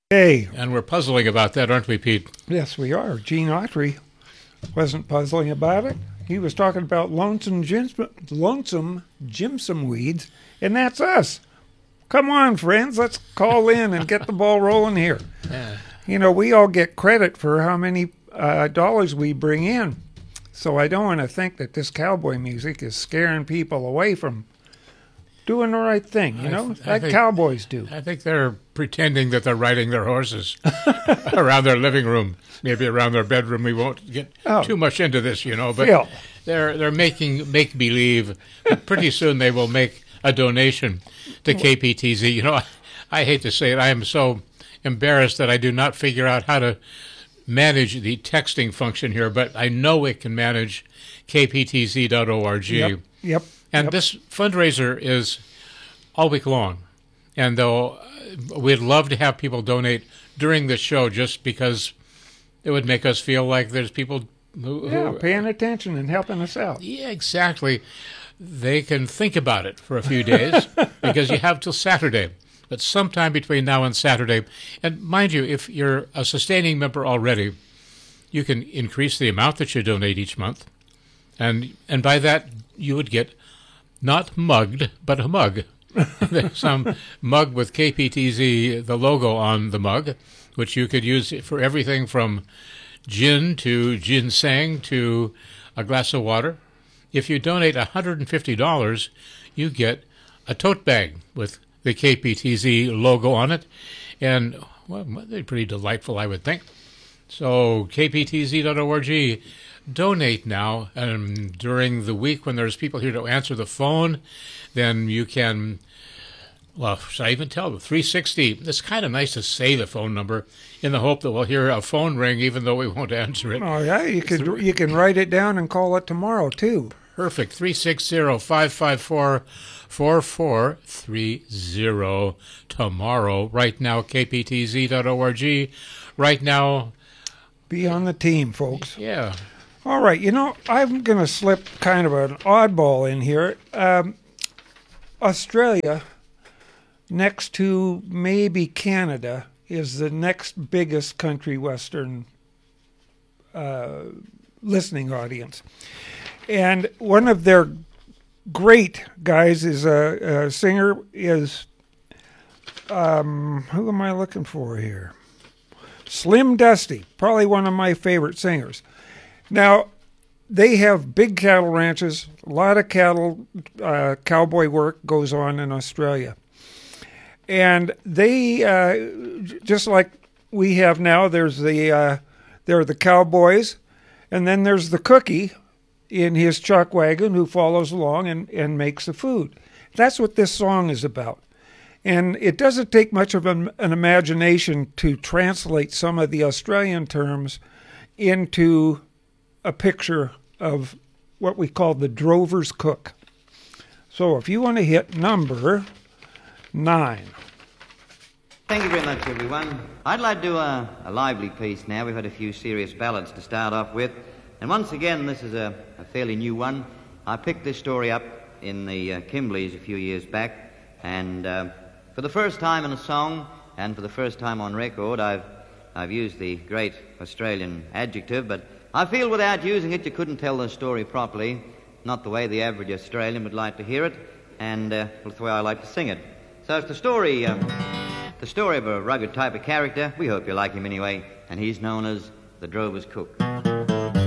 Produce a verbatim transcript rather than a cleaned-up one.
Hey, And we're puzzling about that, aren't we, Pete? yes, we are. Gene Autry wasn't puzzling about it. He was talking about lonesome, gyms- lonesome gypsum weeds, and that's us. Come on, friends, let's call in and get the ball rolling here. Yeah. You know, we all get credit for how many uh, dollars we bring in. So I don't want to think that this cowboy music is scaring people away from doing the right thing, you I know, th- I like think- cowboys do. I think they're pretending that they're riding their horses around their living room, maybe around their bedroom. We won't get Oh. too much into this, you know, but Phil. they're they're making make believe. But pretty soon they will make a donation to K P T Z. You know, I, I hate to say it, I am so embarrassed that I do not figure out how to manage the texting function here, but I know it can manage k p t z dot org. Yep, yep. And yep. this fundraiser is all week long. And though uh, we'd love to have people donate during the show just because it would make us feel like there's people who... Yeah, who paying attention and helping us out. yeah, exactly. They can think about it for a few days because you have till Saturday. But sometime between now and Saturday, and mind you, if you're a sustaining member already, you can increase the amount that you donate each month. And and by that, you would get not mugged, but a mug. Some mug with K P T Z, the logo on the mug, which you could use for everything from gin to ginseng to a glass of water. If you donate one hundred fifty dollars, you get a tote bag with the K P T Z logo on it. And, well, they're pretty delightful, I would think. So, k p t z dot org. Donate now. Um, during the week when there's people here to answer the phone, then you can, well, should I even tell them? three sixty. It's kind of nice to say the phone number in the hope that we'll hear a phone ring even though we won't answer it. Oh yeah, you could you can write it down and call it tomorrow too. Perfect. three six zero, five five four, four four three zero. Tomorrow. Right now, k p t z dot org. Right now, Be on the team, folks. yeah. All right, you know, I'm going to slip kind of an oddball in here. Um, Australia, next to maybe Canada, is the next biggest country western uh, listening audience. And one of their great guys is a, a singer is, um, who am I looking for here? Slim Dusty, probably one of my favorite singers. Now, they have big cattle ranches. A lot of cattle, uh, cowboy work goes on in Australia. And they, uh, just like we have now, there's the, uh, there are the cowboys, and then there's the cookie in his chuck wagon who follows along and, and makes the food. That's what this song is about. And it doesn't take much of an, an imagination to translate some of the Australian terms into a picture of what we call the drover's cook. So if you want to hit number nine. Thank you very much, everyone. I'd like to do a, a lively piece now. We've had a few serious ballads to start off with. And once again, this is a, a fairly new one. I picked this story up in the uh, Kimbleys a few years back. And uh, for the first time in a song, and for the first time on record, I've, I've used the great Australian adjective, but I feel without using it you couldn't tell the story properly, not the way the average Australian would like to hear it, and uh, it's the way I like to sing it. So it's the story, uh, the story of a rugged type of character. We hope you like him anyway, and he's known as the Drover's Cook.